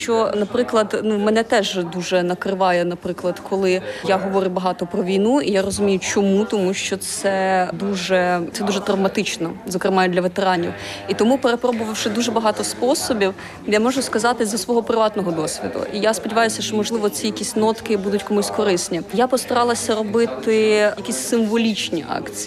Що, наприклад, мене теж дуже накриває, наприклад, коли я говорю багато про війну, і я розумію, чому, тому що це дуже травматично, зокрема і для ветеранів. І тому, перепробувавши дуже багато способів, я можу сказати зі свого приватного досвіду. І я сподіваюся, що, можливо, ці якісь нотки будуть комусь корисні. Я постаралася робити якісь символічні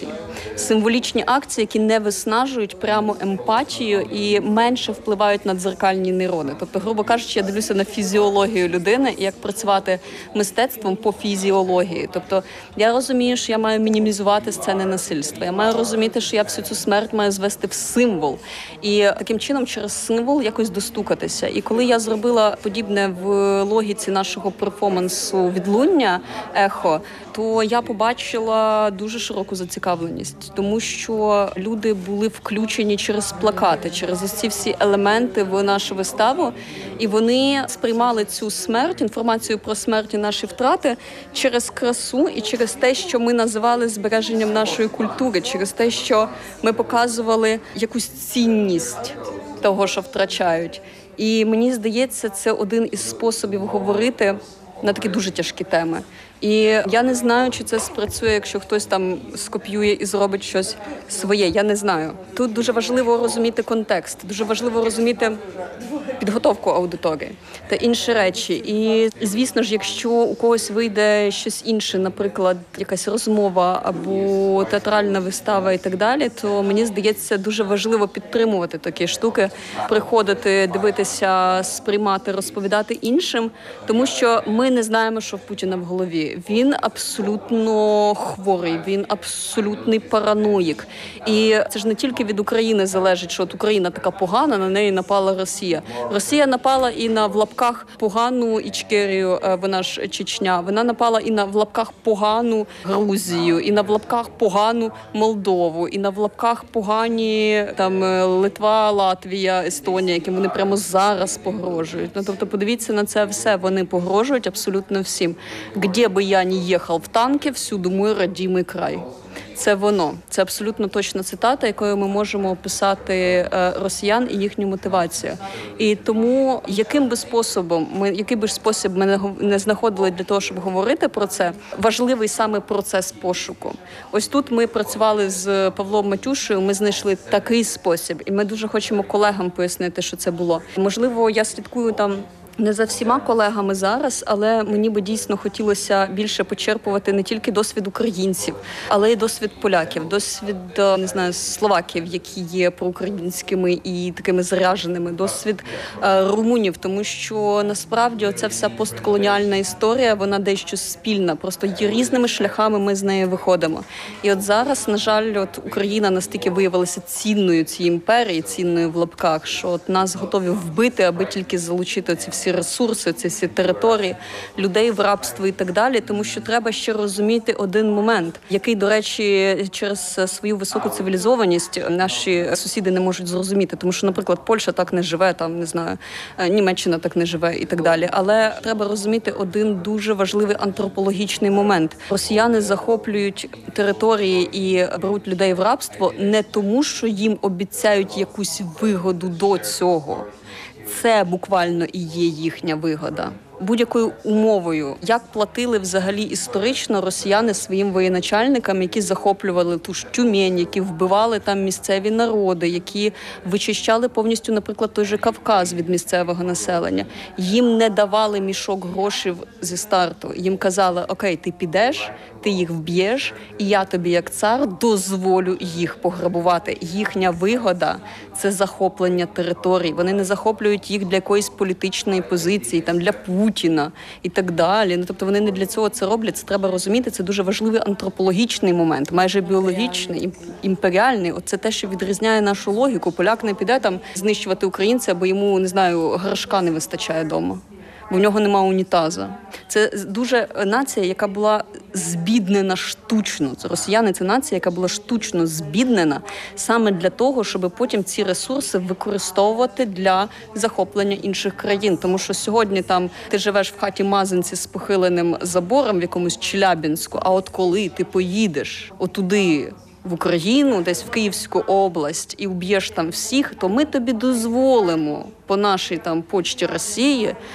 акції, які не виснажують прямо емпатію і менше впливають на дзеркальні нейрони. Тобто, грубо кажучи, я дивлюся на фізіологію людини і як працювати мистецтвом по фізіології. Тобто я розумію, що я маю мінімізувати сцени насильства. Я маю розуміти, що я всю цю смерть маю звести в символ. І таким чином через символ якось достукатися. І коли я зробила подібне в логіці нашого перформансу «Відлуння», «Ехо», то я побачила дуже широку зацікавленість, тому що люди були включені через плакати, через ось ці всі елементи в нашу виставу, і вони сприймали цю смерть, інформацію про смерть і наші втрати через красу і через те, що ми називали збереженням нашої культури, через те, що ми показували якусь цінність того, що втрачають. І мені здається, це один із способів говорити на такі дуже тяжкі теми. І я не знаю, чи це спрацює, якщо хтось там скопіює і зробить щось своє. Я не знаю. Тут дуже важливо розуміти контекст, дуже важливо розуміти підготовку аудиторії та інші речі. І, звісно ж, якщо у когось вийде щось інше, наприклад, якась розмова або театральна вистава і так далі, то мені здається, дуже важливо підтримувати такі штуки, приходити, дивитися, сприймати, розповідати іншим, тому що ми не знаємо, що в Путіна в голові. Він абсолютно хворий, він абсолютний параноїк. І це ж не тільки від України залежить, що от Україна така погана, на неї напала Росія. Росія напала і на в лапках погану Ічкерію, вона ж Чечня. Вона напала і на в лапках погану Грузію, і на в лапках погану Молдову, і на в лапках погані там Литва, Латвія, Естонія, яким вони прямо зараз погрожують. Ну, тобто подивіться на це все, вони погрожують абсолютно всім. Где бы я не їхав в танки, всюди мой родимий край. Це воно. Це абсолютно точна цитата, якою ми можемо описати росіян і їхню мотивацію. І тому, який би спосіб ми не знаходили для того, щоб говорити про це, важливий саме процес пошуку. Ось тут ми працювали з Павлом Матюшею, ми знайшли такий спосіб, і ми дуже хочемо колегам пояснити, що це було. Можливо, я слідкую там не за всіма колегами зараз, але мені би дійсно хотілося більше почерпувати не тільки досвід українців, але й досвід поляків, досвід, не знаю, словаків, які є проукраїнськими і такими заряженими, досвід румунів, тому що насправді оця вся постколоніальна історія, вона дещо спільна, просто різними шляхами ми з неї виходимо. І от зараз, на жаль, от Україна настільки виявилася цінною цієї імперії, цінною в лапках, що от нас готові вбити, аби тільки залучити ці всі ресурси, ці всі території, людей в рабство і так далі, тому що треба ще розуміти один момент, який, до речі, через свою високу цивілізованість наші сусіди не можуть зрозуміти, тому що, наприклад, Польща так не живе, там, не знаю, Німеччина так не живе і так далі. Але треба розуміти один дуже важливий антропологічний момент. Росіяни захоплюють території і беруть людей в рабство не тому, що їм обіцяють якусь вигоду до цього. Це буквально і є їхня вигода. Будь-якою умовою, як платили взагалі історично росіяни своїм воєначальникам, які захоплювали ту ж Тюмень, які вбивали там місцеві народи, які вичищали повністю, наприклад, той же Кавказ від місцевого населення. Їм не давали мішок грошей зі старту. Їм казали, окей, ти підеш, ти їх вб'єш, і я тобі, як цар, дозволю їх пограбувати. Їхня вигода – це захоплення територій. Вони не захоплюють їх для якоїсь політичної позиції, там, для Путіна і так далі. Ну, тобто вони не для цього це роблять. Це треба розуміти. Це дуже важливий антропологічний момент, майже біологічний, імперіальний. Оце те, що відрізняє нашу логіку. Поляк не піде там знищувати українця, бо йому, не знаю, горшка не вистачає вдома. Бо в нього нема унітаза. Це дуже нація, яка була збіднена штучно. Це росіяни – це нація, яка була штучно збіднена саме для того, щоб потім ці ресурси використовувати для захоплення інших країн. Тому що сьогодні там ти живеш в хаті Мазанці з похиленим забором в якомусь Челябінську, а от коли ти поїдеш отуди, в Україну, десь в Київську область і уб'єш там всіх, то ми тобі дозволимо по нашій там почті Росії